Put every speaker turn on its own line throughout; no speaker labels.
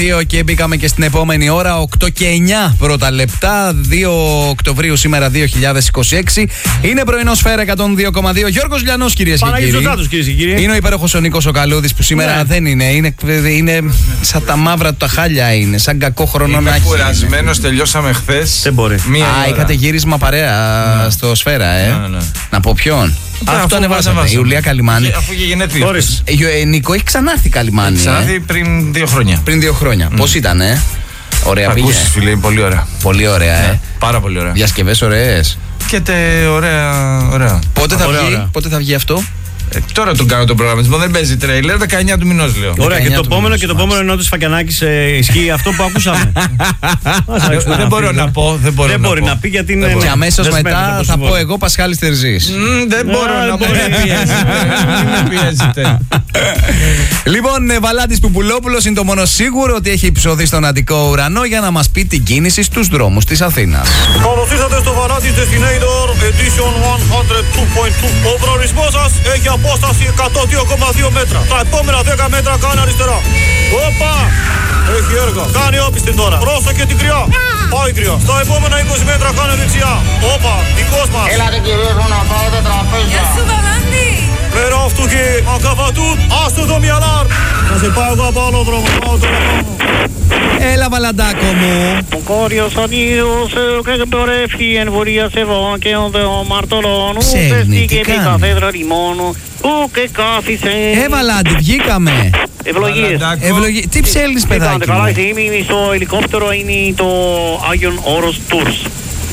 2 και μπήκαμε και στην επόμενη ώρα. 8 και 9 πρώτα λεπτά. 2 Οκτωβρίου σήμερα 2026. Είναι πρωινό Σφαίρα 102,2. Γιώργος Λιανός, κυρίες και κύριοι. Είναι ο υπέροχος ο Νίκος ο Καλούδης που σήμερα δεν είναι. Είναι σαν τα μαύρα του τα χάλια. Είναι σαν κακό χρόνο να έχει.
Είμαι κουρασμένος, τελειώσαμε χθες.
Δεν μπορεί.
Είχατε γύρισμα παρέα στο Σφαίρα,
Ναι.
Να πω ποιον. Αυτό ανεβάσαμε. Η Ιουλία Καλιμάνη.
Αφού είχε γενέθλια.
Νίκο, έχει ξανάρθει Καλιμάνη.
Ξανάρθει πριν 2 χρόνια.
Πριν 2 χρόνια. Πώς ήταν, Ωραία πήγε.
Ακούσεις, φίλε, είναι πολύ ωραία.
Πολύ ωραία,
Πάρα πολύ ωραία.
Διασκευές ωραίες.
Και ωραία.
Πότε θα βγει αυτό?
Τώρα τον κάνω τον προγραμματισμό, δεν παίζει τρέιλερ, 19 του μηνός λέω.
Ωραία, και το επόμενο ενώ του Φακιανάκης ισχύει αυτό που ακούσαμε.
Δεν μπορώ να πω.
Δεν μπορεί να πει γιατί είναι.
Και αμέσως μετά θα πω εγώ Πασχάλης Τερζής.
Δεν μπορώ να πω. Μην με πιέζετε.
Λοιπόν, Βαλάντης Πουπουλόπουλος είναι το μόνο σίγουρο ότι έχει υψωθεί στον Αττικό ουρανό για να μας πει την κίνηση στους δρόμους της Αθήνας.
Καλώς ήρθατε στο Βαλάντης Destinator Edition 102.2. Ο προορισμός σας έχει απόσταση 102,2 μέτρα. Τα επόμενα 10 μέτρα κάνε αριστερά. Όπα! Έχει έργα. Κάνει όπιστη τώρα. Πρόσεχε την κρυά. Πάει κρυά. Στα επόμενα 20 μέτρα κάνε δεξιά. Όπα! Δικός μας.
Έλατε κυρίως μου να πάω τα τραπέζια.
Γεια σου Βαλάντη.
Πέρα αυτού και ακαβατούν. Άστο το μυαλάρ. Θα σε πάω εγώ από άλλο δρόμο. Πάω τώρα πάνω.
Έλα Βαλαντάκο μου.
Ο κόριος αντίος και πορεύει εν βορεία σε βό και ο δε ο μαρτωλών.
Ψέρνει, τι κάνει?
Καθέδρα λιμόνου. Ου και κάθισε.
Βαλάντη, βγήκαμε.
Ευλογίες.
Τι ψέλνεις παιδάκι
Καλά,
μου?
είμαι στο ελικόπτερο, είναι το Άγιον Όρος Tours.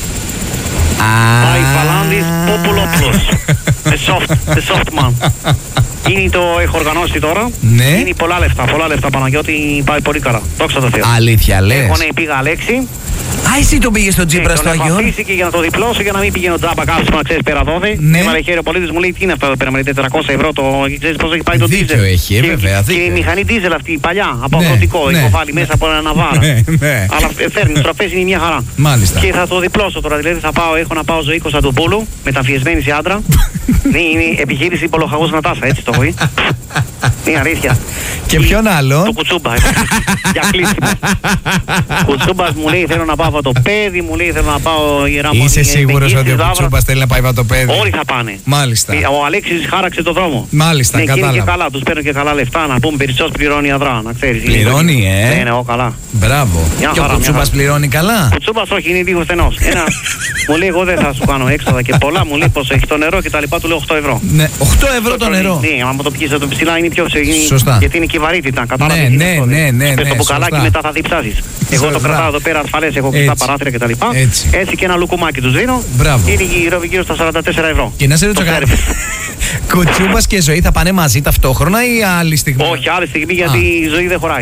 Πάει Βαλάντης Πουπουλόπουλος. The soft man. Είναι το έχω οργανώσει τώρα.
Ναι.
Είναι πολλά λεφτά Παναγιώτη, πάει πολύ καλά. Δόξα τω Θεώ.
Αλήθεια λες?
Πήγα Αλέξη.
Εσύ τον πήγες στον Τσίπρα στο Αγιόν?
Τον έχω αφήσει και για να το διπλώσω για να μην πηγαίνω τζάμπα κάψιμο να ξέρεις πέρα δόθε.
Ναι.
Έβαλε χέρι ο πολίτης μου λέει τι είναι αυτό εδώ πέρα με 400 ευρώ το... Ξέρεις πώς έχει πάει το
Δίκιο
δίζελ.
έχει, βέβαια,
Και η
δίκιο.
μηχανή δίζελ αυτή η παλιά από
Ναι,
αγροτικό.
ναι.
Έχω βάλει μέσα από ένα ναβάρα.
Ναι.
Αλλά φέρνει στροφές, είναι μια χαρά.
Μάλιστα.
Και θα το διπλώσω τώρα. Δηλαδή έχω να πάω ζωή Κωνσταντοπούλου μεταφιεσμένη σε άντρα. Είναι επιχείρηση Πολοχαγός Νατάσα, έτσι το έχω πει. Είναι αλήθεια.
Και ποιον άλλο?
Το Κουτσούμπα. Για κλείσιμο. Κουτσούμπας μου λέει θέλω να πάω βατοπέδι, μου λέει θέλω να πάω Ιερά Μονή.
Είσαι σίγουρος ότι ο Κουτσούμπας θέλει να πάει βατοπέδι?
Όλοι θα πάνε.
Μάλιστα.
Ο Αλέξης χάραξε το δρόμο.
Μάλιστα,
ναι,
κατάλαβα.
Και καλά, τους παίρνω και καλά λεφτά να πούμε περισσός πληρώνει αδρά, να ξέρεις.
Πληρώνει,
Ναι, εγώ καλά.
Μπράβο.
Μια
Και ο
χαρά,
Κουτσούμπας πληρώνει καλά?
Κουτσούμπας όχι, είναι λίγο στενός. Μου λέει εγώ δεν θα σου κάνω έξοδα και πολλά, μου λέει πως έχει το νερό και τα λοιπά, του λέω 8 ευρώ.
Ναι, 8 ευρώ το νερό.
Ναι, άμα το πιείς από το ψηλά είναι πιο
Σωστά.
γιατί είναι και η βαρύτητα, κατάλαβες.
Ναι,
το μπουκαλάκι
σωστά.
μετά θα διψάσεις. Εγώ το κρατάω εδώ πέρα ασφαλές, έχω κλειστά παράθυρα κτλ. Έτσι και ένα λουκουμάκι τους δίνω.
Μπράβο.
Είναι γύρω στα 44 ευρώ.
Και να σε ρωτήσω κάτι. Κουτσούμπας και Ζωή θα πάνε μαζί ταυτόχρονα ή άλλη στιγμή?
Όχι, άλλη στιγμή γιατί η Ζωή δεν χωράει.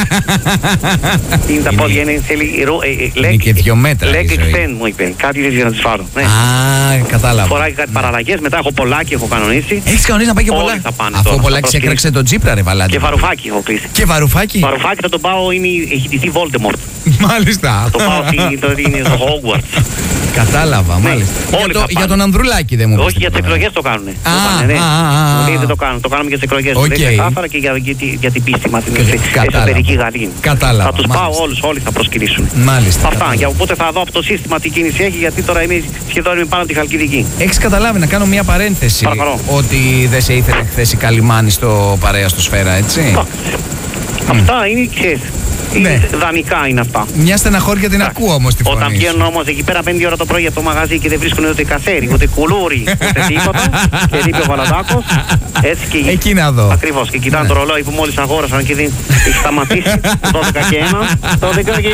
Είναι τα πόδια,
είναι και 2 μέτρα.
Leg extend μου είπε. Κάτι δεν να τις φάρω.
Κατάλαβα.
Φοράει κάτι παραλλαγές, μετά έχω πολλάκι, έχω κανονίσει.
Έχεις κανονίσει να πάει και πολλά?
Αφού
ο πολλάκι σε έκραξε τον Τσίπρα, ρε Βαλάντη.
Και Βαρουφάκι έχω κλείσει.
Και Βαρουφάκι.
Βαρουφάκι θα τον πάω, έχει ντυθεί Voldemort.
Μάλιστα.
Το πάω στο Hogwarts.
Κατάλαβα, μάλιστα. Για τον Ανδρουλάκη δεν μου πεις?
Όχι, για τις εκλογές το κάνουνε. Δεν το κάνουν. Το κάνουμε για τις εκλογές. Δεν ξεκάθαρα και για την πίστη μας, την εσωτερική Γαλλία.
Κατάλαβα.
Θα τους πάω όλους, όλοι θα προσκυνήσουν.
Μάλιστα.
Αυτά. Οπότε θα δω από το σύστημα τι κίνηση έχει, γιατί τώρα εμείς σχεδόν είμαι πάνω από τη Χαλκιδική.
Έχεις καταλάβει, να κάνω μια παρένθεση?
Παρακαλώ.
Ότι δεν σε ήθελε χθες η Καλιμάνη στο παρέα στο Σφαίρα, έτσι?
Αυτά είναι, ξέρεις. Δανεικά είναι αυτά.
Μια στεναχώρια την ακούω όμως τη φωνή.
Όταν βγαίνουν όμως εκεί πέρα 5 ώρα το πρωί από το μαγαζί και δεν βρίσκουν ούτε κασέρι, ούτε κουλούρι, ούτε τίποτα. Και λείπει ο Βαλαντάκος. Έτσι και
εκεί να δω.
Ακριβώς. Και κοιτάνε το ρολόι που μόλις αγόρασαν και έχει σταματήσει. 12 και 1. 12 και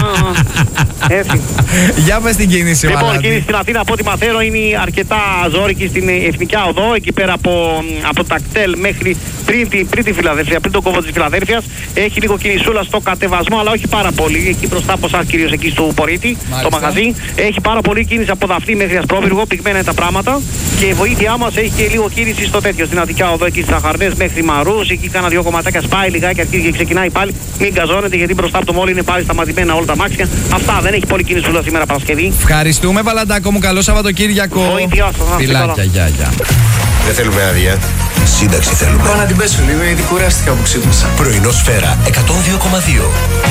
1. Έτσι.
Για πες την κίνηση,
λοιπόν,
Βαλάντη.
η κίνηση στην Αθήνα από ό,τι μαθαίνω είναι αρκετά ζώρικη στην Εθνική Οδό. Εκεί πέρα από τα κτέλ μέχρι πριν τη Φιλαδέλφια, πριν τον κόμβο της Φιλαδέλφιας. Έχει λίγο κινησούλα στο κατεβασμό, αλλά όχι πάρα πολύ. Εκεί μπροστά από εσάς, κυρίως εκεί στο Πορείτη, το μαγαζί. Έχει πάρα πολύ κίνηση από Δαφνή μέχρι Ασπρόβυργο, πυγμένα είναι τα πράγματα. Και η βοήθειά μας έχει και λίγο κίνηση στο τέτοιο. Στην Αττικά Οδό, εκεί στις Αχαρνές μέχρι Μαρούς. Εκεί κάνα 2 κομματάκια, σπάει λιγάκι, αρχίζει και ξεκινάει πάλι. Μην καζώνετε, γιατί μπροστά από το μόλι είναι πάλι σταματημένα όλα τα μάξια. Αυτά, δεν έχει πολύ κίνηση όλα σήμερα Παρασκευή.
Ευχαριστούμε, Βαλαντάκο μου. Καλό Σαββατοκύριακο.
Βοήθειά σας.
Φιλάκια, γεια.
Δεν θέλουμε άδεια.
Σύνταξη θέλουμε.
Πάω να την πέσω λίγο, γιατί κουράστηκα που ξύπνησα.
Πρωινό Σφαίρα 102,2.